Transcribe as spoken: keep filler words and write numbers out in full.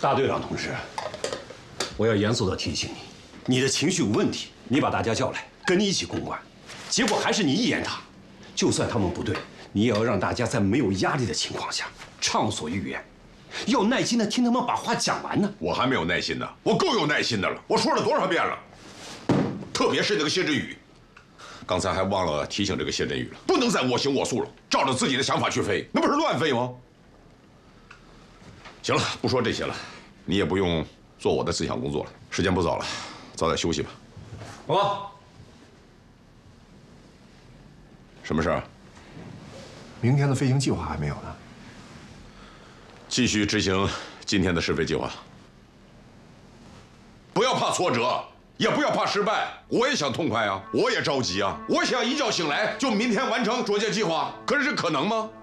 大队长同志，我要严肃地提醒你，你的情绪有问题。你把大家叫来，跟你一起公关，结果还是你一言堂。就算他们不对，你也要让大家在没有压力的情况下畅所欲言，要耐心地听他们把话讲完呢。 我还没有耐心呢，我够有耐心的了，我说了多少遍了。特别是那个谢振宇，刚才还忘了提醒这个谢振宇了，不能再我行我素了，照着自己的想法去飞，那不是乱飞吗？行了，不说这些了，你也不用做我的思想工作了，时间不早了，早点休息吧。 我。 什么事儿？ 明天的飞行计划还没有呢。 继续执行今天的试飞计划。不要怕挫折，也不要怕失败。我也想痛快啊，我也着急啊，我想一觉醒来就明天完成着舰计划，可是这可能吗？